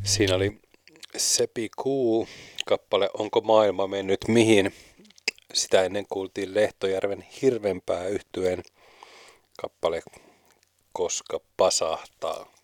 Siinä oli Sepi Kuu kappale Onko maailma mennyt mihin? Sitä ennen kuultiin Lehtojärven Hirvenpää -yhtyeen kappale Koska pasahtaa.